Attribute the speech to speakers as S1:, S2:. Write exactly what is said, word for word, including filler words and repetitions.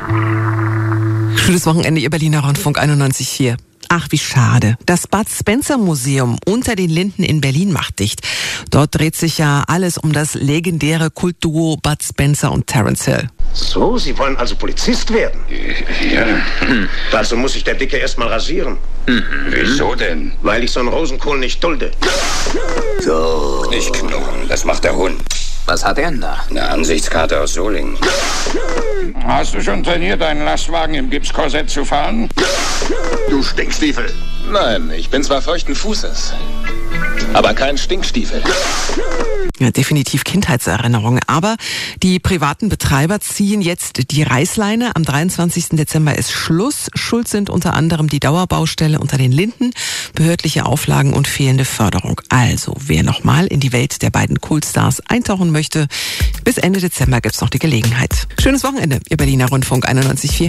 S1: Schönes Wochenende, Ihr Berliner Rundfunk einundneunzig Komma vier. Ach, wie schade. Das Bud Spencer Museum unter den Linden in Berlin macht dicht. Dort dreht sich ja alles um das legendäre Kultduo Bud Spencer und Terence Hill.
S2: So, Sie wollen also Polizist werden?
S3: Ja.
S2: Also muss sich der Dicke erstmal rasieren.
S3: Mhm. Wieso denn?
S2: Weil ich so einen Rosenkohl nicht dulde.
S3: So. Nicht knurren, das macht der Hund.
S4: Was hat er denn da?
S3: Eine Ansichtskarte aus Solingen.
S5: Hast du schon trainiert, einen Lastwagen im Gipskorsett zu fahren?
S2: Du Stinkstiefel.
S4: Nein, ich bin zwar feuchten Fußes, aber kein Stinkstiefel.
S1: Ja, definitiv Kindheitserinnerung. Aber die privaten Betreiber ziehen jetzt die Reißleine. Am dreiundzwanzigsten Dezember ist Schluss. Schuld sind unter anderem die Dauerbaustelle unter den Linden, behördliche Auflagen und fehlende Förderung. Also, wer nochmal in die Welt der beiden Kultstars eintauchen möchte, bis Ende Dezember gibt's noch die Gelegenheit. Schönes Wochenende, Ihr Berliner Rundfunk einundneunzig Komma vier.